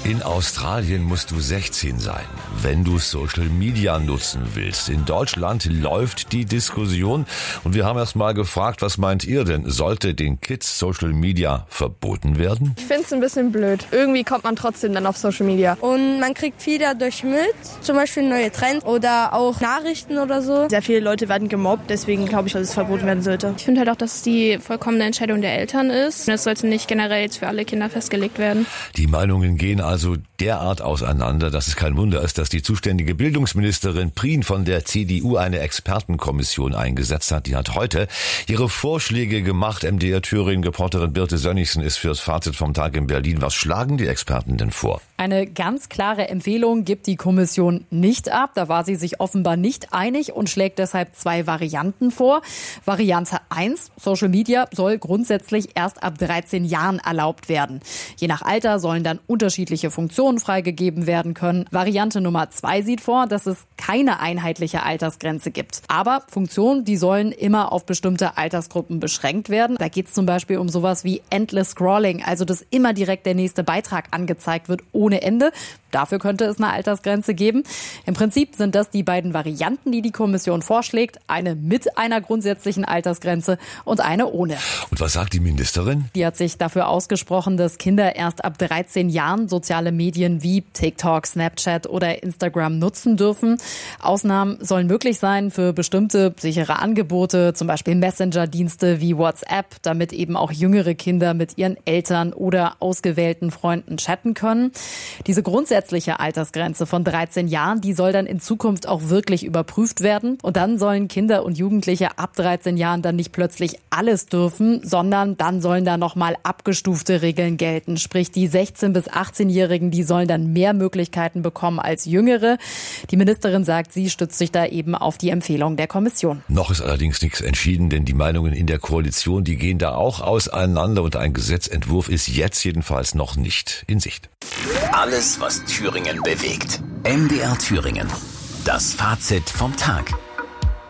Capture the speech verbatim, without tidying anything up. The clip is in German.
In Australien musst du sechzehn sein, wenn du Social Media nutzen willst. In Deutschland läuft die Diskussion und wir haben erst mal gefragt, was meint ihr denn? Sollte den Kids Social Media verboten werden? Ich finde es ein bisschen blöd. Irgendwie kommt man trotzdem dann auf Social Media. Und man kriegt viel dadurch mit, zum Beispiel neue Trends oder auch Nachrichten oder so. Sehr viele Leute werden gemobbt, deswegen glaube ich, dass es verboten werden sollte. Ich finde halt auch, dass es die vollkommene Entscheidung der Eltern ist. Es sollte nicht generell jetzt für alle Kinder festgelegt werden. Die Meinungen gehen also derart auseinander, dass es kein Wunder ist, dass die zuständige Bildungsministerin Prien von der C D U eine Expertenkommission eingesetzt hat. Die hat heute ihre Vorschläge gemacht. M D R Thüringen-Reporterin Birte Sönnigsen ist fürs Fazit vom Tag in Berlin. Was schlagen die Experten denn vor? Eine ganz klare Empfehlung gibt die Kommission nicht ab. Da war sie sich offenbar nicht einig und schlägt deshalb zwei Varianten vor. Variante eins, Social Media soll grundsätzlich erst ab dreizehn Jahren erlaubt werden. Je nach Alter sollen dann unterschiedliche Funktionen freigegeben werden können. Variante Nummer zwei sieht vor, dass es keine einheitliche Altersgrenze gibt. Aber Funktionen, die sollen immer auf bestimmte Altersgruppen beschränkt werden. Da geht es zum Beispiel um sowas wie Endless Scrolling, also dass immer direkt der nächste Beitrag angezeigt wird, ohne Ende. Dafür könnte es eine Altersgrenze geben. Im Prinzip sind das die beiden Varianten, die die Kommission vorschlägt. Eine mit einer grundsätzlichen Altersgrenze und eine ohne. Und was sagt die Ministerin? Die hat sich dafür ausgesprochen, dass Kinder erst ab dreizehn Jahren soziale Medien wie TikTok, Snapchat oder Instagram nutzen dürfen. Ausnahmen sollen möglich sein für bestimmte sichere Angebote, zum Beispiel Messenger-Dienste wie WhatsApp, damit eben auch jüngere Kinder mit ihren Eltern oder ausgewählten Freunden chatten können. Diese grundsätzliche Altersgrenze von dreizehn Jahren, die soll dann in Zukunft auch wirklich überprüft werden. Und dann sollen Kinder und Jugendliche ab dreizehn Jahren dann nicht plötzlich alles dürfen, sondern dann sollen da nochmal abgestufte Regeln gelten. Sprich, die sechzehn- bis achtzehnjährigen, die sollen dann mehr Möglichkeiten bekommen als Jüngere. Die Ministerin sagt, sie stützt sich da eben auf die Empfehlung der Kommission. Noch ist allerdings nichts entschieden, denn die Meinungen in der Koalition, die gehen da auch auseinander und ein Gesetzentwurf ist jetzt jedenfalls noch nicht in Sicht. Alles, was Thüringen bewegt. M D R Thüringen. Das Fazit vom Tag.